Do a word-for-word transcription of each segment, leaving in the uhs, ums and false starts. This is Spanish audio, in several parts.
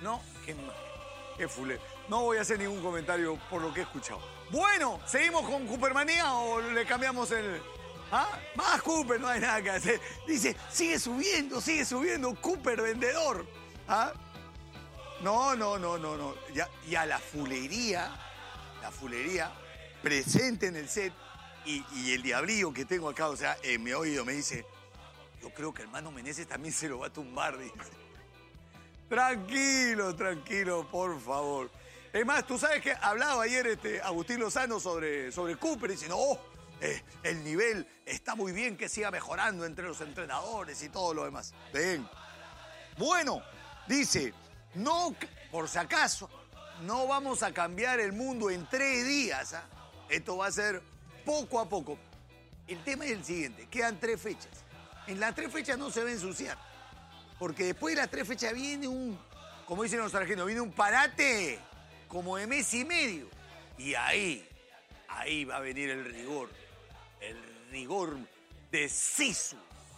No, qué, qué fulé. No voy a hacer ningún comentario por lo que he escuchado. Bueno, ¿seguimos con Coopermanía o le cambiamos el...? ¿Ah? Más Cooper, no hay nada que hacer. Dice, sigue subiendo, sigue subiendo, Cooper vendedor. ¿Ah? No, no, no, no, no. Ya, ya la fulería, la fulería presente en el set y, y el diablillo que tengo acá, o sea, en mi oído me dice, yo creo que el Mano Meneses también se lo va a tumbar, dice. Tranquilo, tranquilo, por favor. Es más, tú sabes que hablaba ayer este, Agustín Lozano sobre, sobre Cooper y dice, no, eh, el nivel está muy bien que siga mejorando entre los entrenadores y todo lo demás. Ven. Bueno, dice, no, por si acaso, no vamos a cambiar el mundo en tres días. ¿Ah? Esto va a ser poco a poco. El tema es el siguiente, quedan tres fechas. En las tres fechas no se va a ensuciar. Porque después de las tres fechas viene un, como dicen los argentinos, viene un parate como de mes y medio. Y ahí, ahí va a venir el rigor. El rigor de Sisu.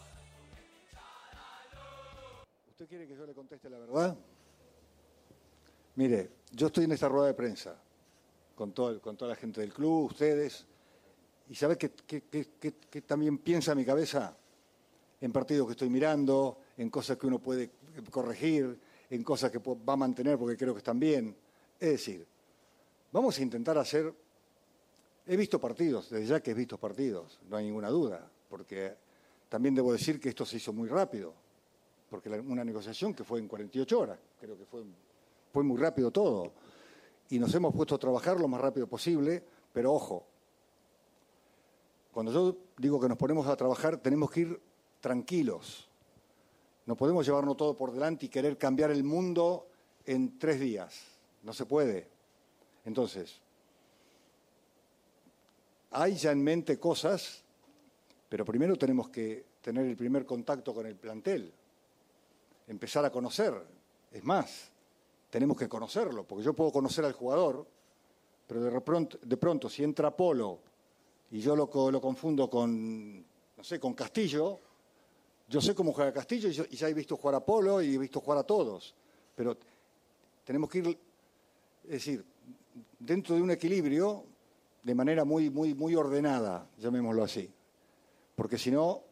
¿Usted quiere que yo le conteste la verdad? Mire, yo estoy en esta rueda de prensa con, todo, con toda la gente del club, ustedes, y ¿sabes qué, qué, qué, qué, qué también piensa mi cabeza? En partidos que estoy mirando, en cosas que uno puede corregir, en cosas que va a mantener porque creo que están bien. Es decir, vamos a intentar hacer... He visto partidos, desde ya que he visto partidos, no hay ninguna duda, porque también debo decir que esto se hizo muy rápido, porque una negociación que fue en cuarenta y ocho horas, creo que fue, fue muy rápido todo, y nos hemos puesto a trabajar lo más rápido posible, pero ojo, cuando yo digo que nos ponemos a trabajar, tenemos que ir tranquilos. No podemos llevarnos todo por delante y querer cambiar el mundo en tres días. No se puede. Entonces, hay ya en mente cosas, pero primero tenemos que tener el primer contacto con el plantel, empezar a conocer. Es más, tenemos que conocerlo, porque yo puedo conocer al jugador, pero de pronto, de pronto si entra Polo y yo lo, lo confundo con, no sé, con Castillo, yo sé cómo juega Castillo y, yo, y ya he visto jugar a Polo y he visto jugar a todos, pero tenemos que ir, es decir, dentro de un equilibrio de manera muy, muy, muy ordenada, llamémoslo así, porque si no,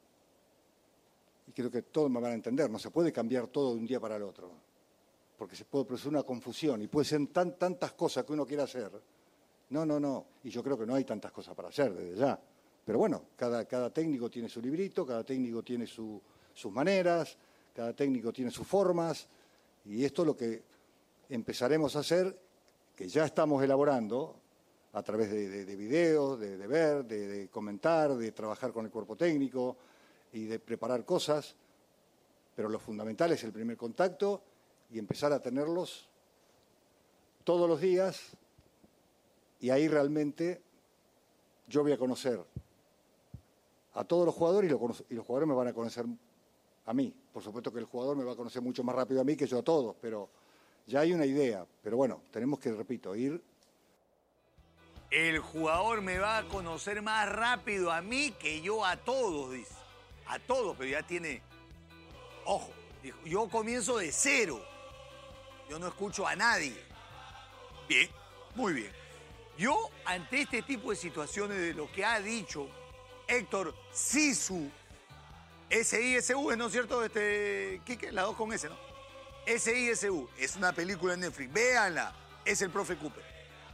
y creo que todos me van a entender, no se puede cambiar todo de un día para el otro, porque se puede producir una confusión y puede ser tan, tantas cosas que uno quiera hacer. No, no, no, y yo creo que no hay tantas cosas para hacer desde ya. Pero bueno, cada, cada técnico tiene su librito, cada técnico tiene su, sus maneras, cada técnico tiene sus formas, y esto es lo que empezaremos a hacer, que ya estamos elaborando a través de, de, de videos, de, de ver, de, de comentar, de trabajar con el cuerpo técnico y de preparar cosas, pero lo fundamental es el primer contacto y empezar a tenerlos todos los días, y ahí realmente yo voy a conocer a todos los jugadores y, lo, y los jugadores me van a conocer a mí. Por supuesto que el jugador me va a conocer mucho más rápido a mí que yo a todos, pero ya hay una idea. Pero bueno, tenemos que, repito, ir... El jugador me va a conocer más rápido a mí que yo a todos, dice. A todos, pero ya tiene... Ojo, dijo, yo comienzo de cero. Yo no escucho a nadie. Bien, muy bien. Yo, ante este tipo de situaciones de lo que ha dicho Héctor Sisu, S I S U, ¿no es cierto, este, Quique? La dos con S, ¿no? S I S U, es una película en Netflix, véanla, es el profe Cooper.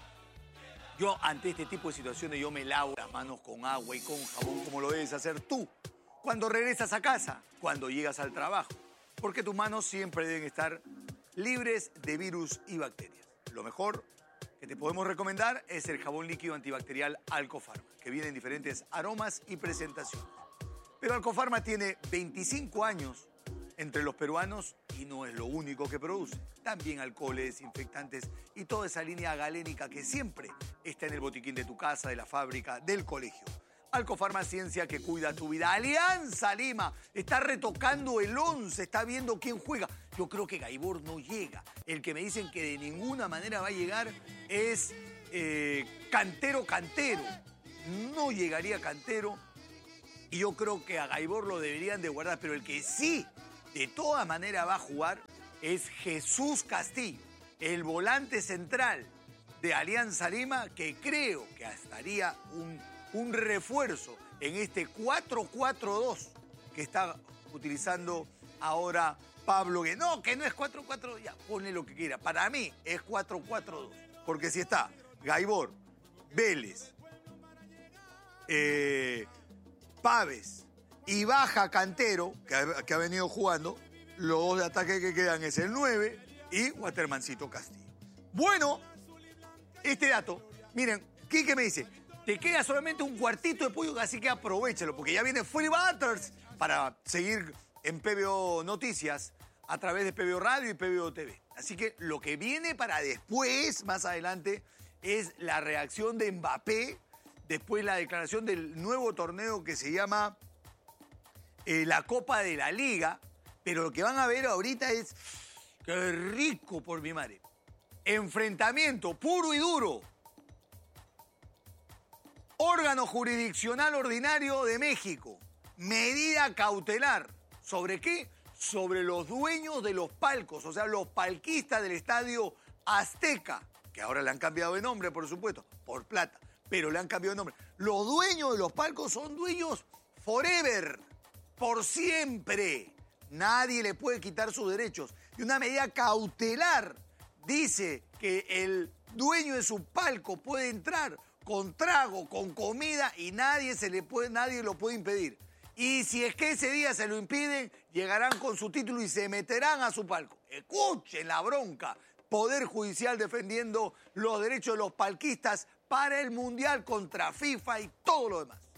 Yo, ante este tipo de situaciones, yo me lavo las manos con agua y con jabón, como lo debes hacer tú, cuando regresas a casa, cuando llegas al trabajo, porque tus manos siempre deben estar libres de virus y bacterias. Lo mejor que te podemos recomendar es el jabón líquido antibacterial Alcofarma, que viene en diferentes aromas y presentaciones. Pero Alcofarma tiene veinticinco años entre los peruanos y no es lo único que produce. También alcoholes, desinfectantes y toda esa línea galénica que siempre está en el botiquín de tu casa, de la fábrica, del colegio. Alcofarma, ciencia que cuida tu vida. Alianza Lima está retocando el once, está viendo quién juega. Yo creo que Gaibor no llega. El que me dicen que de ninguna manera va a llegar es eh, Cantero Cantero. No llegaría Cantero y yo creo que a Gaibor lo deberían de guardar, pero el que sí, de toda manera va a jugar es Jesús Castillo, el volante central de Alianza Lima, que creo que estaría un, un refuerzo en este cuatro cuatro dos que está utilizando ahora Pablo Guede. No, que no es cuatro cuatro dos, ya, pone lo que quiera. Para mí es cuatro cuatro dos, porque si está Gaibor, Vélez, eh, Paves y Baja Cantero, que ha, que ha venido jugando, los dos de ataque que quedan es el nueve y Watermancito Castillo. Bueno, este dato, miren, Quique me dice, te queda solamente un cuartito de pollo, así que aprovechalo, porque ya viene Free Butters para seguir en P B O Noticias a través de P B O Radio y P B O T V. Así que lo que viene para después, más adelante, es la reacción de Mbappé, después la declaración del nuevo torneo que se llama eh, la Copa de la Liga, pero lo que van a ver ahorita es, qué rico por mi madre, enfrentamiento puro y duro. Órgano jurisdiccional ordinario de México, medida cautelar. ¿Sobre qué? Sobre los dueños de los palcos, o sea, los palquistas del Estadio Azteca, que ahora le han cambiado de nombre, por supuesto, por plata, pero le han cambiado de nombre. Los dueños de los palcos son dueños forever, por siempre. Nadie le puede quitar sus derechos. Y una medida cautelar dice que el dueño de su palco puede entrar con trago, con comida, y nadie, se le puede, nadie lo puede impedir. Y si es que ese día se lo impiden, llegarán con su título y se meterán a su palco. Escuchen la bronca. Poder Judicial defendiendo los derechos de los palquistas para el Mundial contra FIFA y todo lo demás.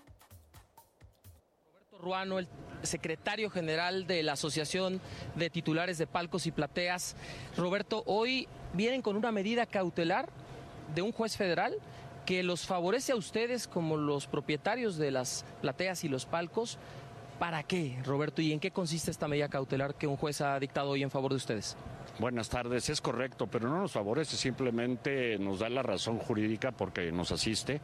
Roberto Ruano, el secretario general de la Asociación de Titulares de Palcos y Plateas. Roberto, hoy vienen con una medida cautelar de un juez federal que los favorece a ustedes como los propietarios de las plateas y los palcos. ¿Para qué, Roberto? ¿Y en qué consiste esta medida cautelar que un juez ha dictado hoy en favor de ustedes? Buenas tardes, es correcto, pero no nos favorece, simplemente nos da la razón jurídica porque nos asiste.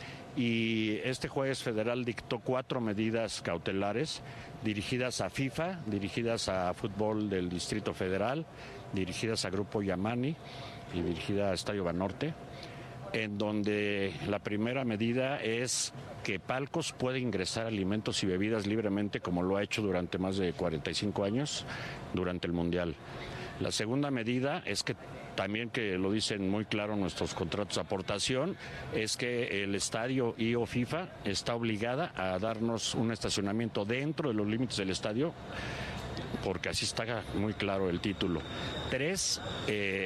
Y este juez federal dictó cuatro medidas cautelares dirigidas a FIFA, dirigidas a Fútbol del Distrito Federal, dirigidas a Grupo Yamani y dirigida a Estadio Banorte, en donde la primera medida es que Palcos puede ingresar alimentos y bebidas libremente, como lo ha hecho durante más de cuarenta y cinco años durante el Mundial. La segunda medida es que también, que lo dicen muy claro nuestros contratos de aportación, es que el estadio y o FIFA está obligada a darnos un estacionamiento dentro de los límites del estadio, porque así está muy claro el título. Tres, eh,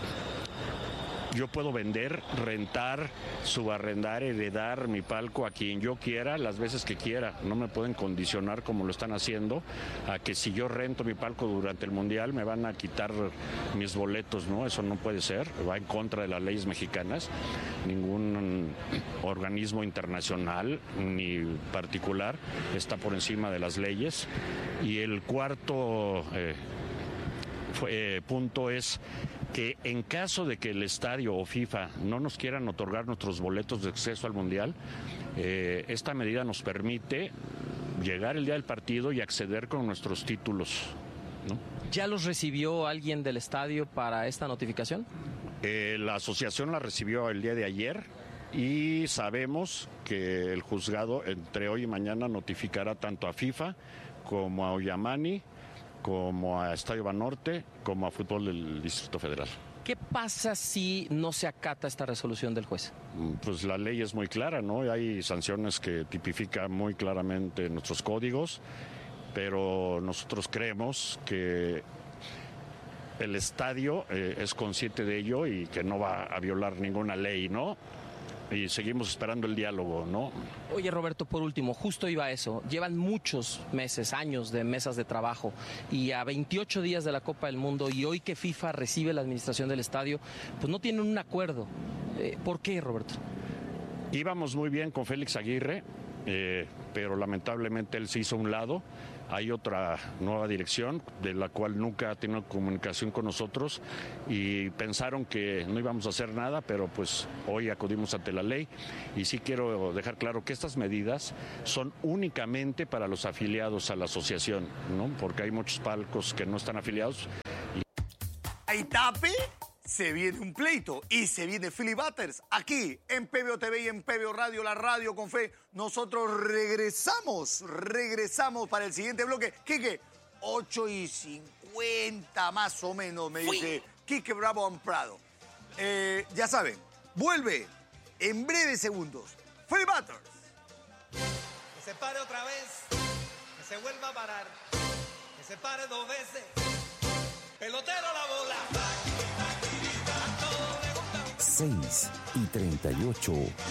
yo puedo vender, rentar, subarrendar, heredar mi palco a quien yo quiera, las veces que quiera. No me pueden condicionar, como lo están haciendo, a que si yo rento mi palco durante el Mundial me van a quitar mis boletos, ¿no? Eso no puede ser, va en contra de las leyes mexicanas. Ningún organismo internacional ni particular está por encima de las leyes. Y el cuarto eh, fue, eh, punto es que en caso de que el estadio o FIFA no nos quieran otorgar nuestros boletos de acceso al Mundial, eh, esta medida nos permite llegar el día del partido y acceder con nuestros títulos, ¿no? ¿Ya los recibió alguien del estadio para esta notificación? Eh, la asociación la recibió el día de ayer y sabemos que el juzgado entre hoy y mañana notificará tanto a FIFA como a Oyamani, como a Estadio Banorte, como a Fútbol del Distrito Federal. ¿Qué pasa si no se acata esta resolución del juez? Pues la ley es muy clara, ¿no? Hay sanciones que tipifican muy claramente nuestros códigos, pero nosotros creemos que el estadio eh, es consciente de ello y que no va a violar ninguna ley, ¿no? Y seguimos esperando el diálogo, ¿no? Oye, Roberto, por último, justo iba a eso. Llevan muchos meses, años de mesas de trabajo y a veintiocho días de la Copa del Mundo, y hoy que FIFA recibe la administración del estadio, pues no tienen un acuerdo. Eh, ¿Por qué, Roberto? Íbamos muy bien con Félix Aguirre, eh, pero lamentablemente él se hizo a un lado hay otra nueva dirección de la cual nunca ha tenido comunicación con nosotros y pensaron que no íbamos a hacer nada, pero pues hoy acudimos ante la ley y sí quiero dejar claro que estas medidas son únicamente para los afiliados a la asociación, ¿no? Porque hay muchos palcos que no están afiliados. Y... Hay tape, se viene un pleito y se viene Philly Butters aquí en P B O T V y en P B O Radio, la radio con fe. Nosotros regresamos, regresamos para el siguiente bloque. Quique, ocho y cincuenta más o menos, me dice Quique Bravo Prado. Eh, ya saben, vuelve en breves segundos. Philly Butters. Que se pare otra vez, que se vuelva a parar, que se pare dos veces. Pelotero la bola. seis y treinta y ocho.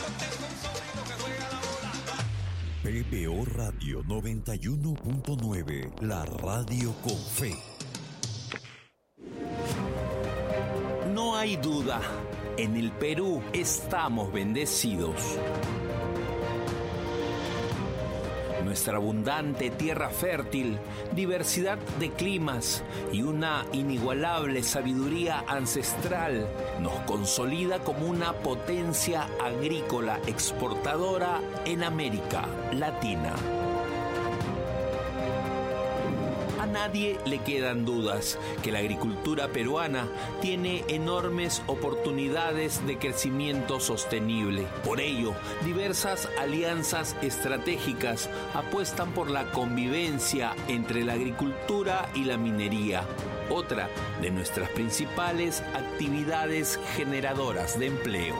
P B O Radio noventa y uno punto nueve, la radio con fe. No hay duda, en el Perú estamos bendecidos. Nuestra abundante tierra fértil, diversidad de climas y una inigualable sabiduría ancestral nos consolida como una potencia agrícola exportadora en América Latina. A nadie le quedan dudas que la agricultura peruana tiene enormes oportunidades de crecimiento sostenible. Por ello, diversas alianzas estratégicas apuestan por la convivencia entre la agricultura y la minería, otra de nuestras principales actividades generadoras de empleo.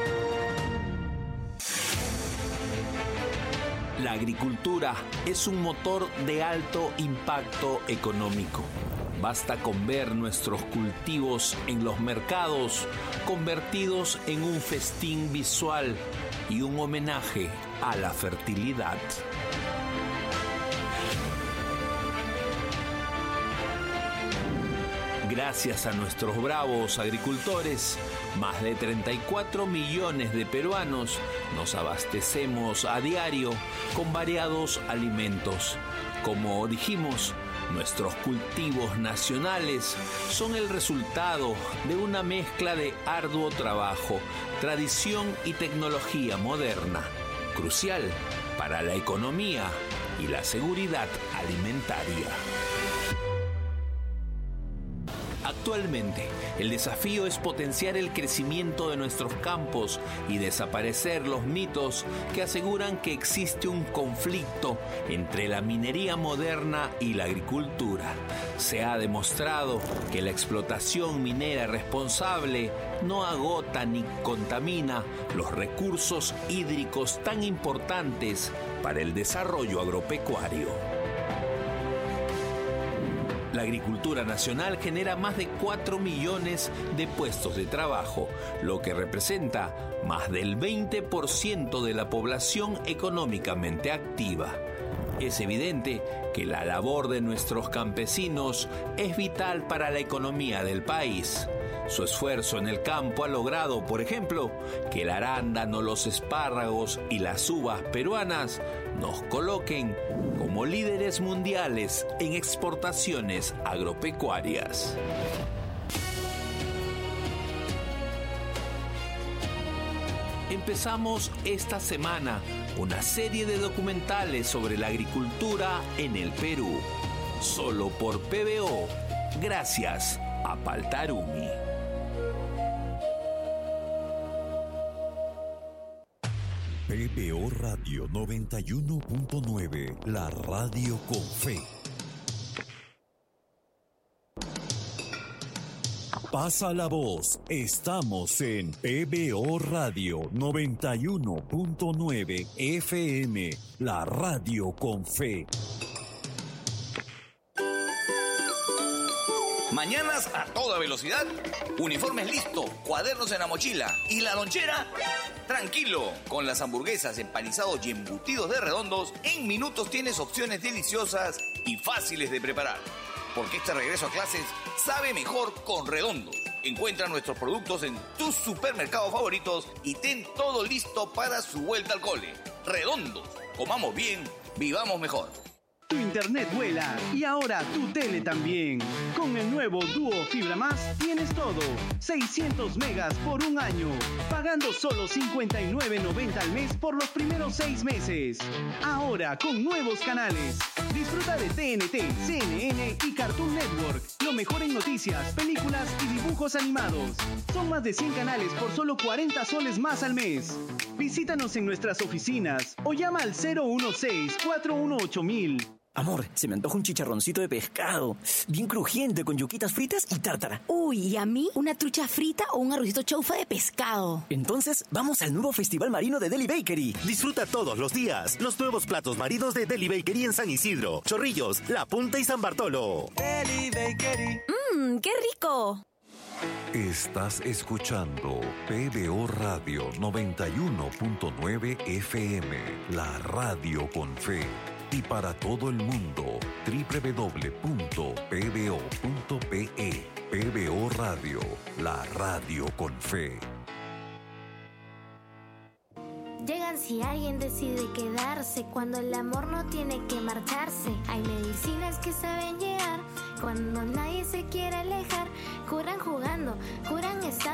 La agricultura es un motor de alto impacto económico. Basta con ver nuestros cultivos en los mercados convertidos en un festín visual y un homenaje a la fertilidad. Gracias a nuestros bravos agricultores, más de treinta y cuatro millones de peruanos nos abastecemos a diario con variados alimentos. Como dijimos, nuestros cultivos nacionales son el resultado de una mezcla de arduo trabajo, tradición y tecnología moderna, crucial para la economía y la seguridad alimentaria. Actualmente, el desafío es potenciar el crecimiento de nuestros campos y desaparecer los mitos que aseguran que existe un conflicto entre la minería moderna y la agricultura. Se ha demostrado que la explotación minera responsable no agota ni contamina los recursos hídricos tan importantes para el desarrollo agropecuario. La agricultura nacional genera más de cuatro millones de puestos de trabajo, lo que representa más del veinte por ciento de la población económicamente activa. Es evidente que la labor de nuestros campesinos es vital para la economía del país. Su esfuerzo en el campo ha logrado, por ejemplo, que el arándano, los espárragos y las uvas peruanas nos coloquen como líderes mundiales en exportaciones agropecuarias. Empezamos esta semana una serie de documentales sobre la agricultura en el Perú. Solo por P B O, gracias a Paltarumi. P B O Radio noventa y uno punto nueve, la radio con fe. Pasa la voz, estamos en P B O Radio noventa y uno punto nueve F M, la radio con fe. Mañanas a toda velocidad, uniformes listos, cuadernos en la mochila y la lonchera. Tranquilo, con las hamburguesas, empanizados y embutidos de Redondos, en minutos tienes opciones deliciosas y fáciles de preparar. Porque este regreso a clases sabe mejor con Redondos. Encuentra nuestros productos en tus supermercados favoritos y ten todo listo para su vuelta al cole. Redondos, comamos bien, vivamos mejor. Tu internet vuela y ahora tu tele también. Con el nuevo Duo Fibra Más tienes todo. seiscientos megas por un año. Pagando solo cincuenta y nueve noventa al mes por los primeros seis meses. Ahora con nuevos canales. Disfruta de T N T, C N N y Cartoon Network. Lo mejor en noticias, películas y dibujos animados. Son más de cien canales por solo cuarenta soles más al mes. Visítanos en nuestras oficinas o llama al cero uno seis, cuatro uno ocho mil. Amor, se me antoja un chicharroncito de pescado, bien crujiente, con yuquitas fritas y tártara. Uy, ¿y a mí? ¿Una trucha frita o un arrocito chaufa de pescado? Entonces, vamos al nuevo Festival Marino de Deli Bakery. Disfruta todos los días los nuevos platos marinos de Deli Bakery en San Isidro, Chorrillos, La Punta y San Bartolo. Deli Bakery. Mmm, ¡qué rico! Estás escuchando P B O Radio noventa y uno punto nueve F M, la radio con fe. Y para todo el mundo, doble u doble u doble u punto p b o punto p e. P B O Radio, la radio con fe. Llegan si alguien decide quedarse, cuando el amor no tiene que marcharse. Hay medicinas que saben llegar, cuando nadie se quiere alejar. Curan jugando, curan estando.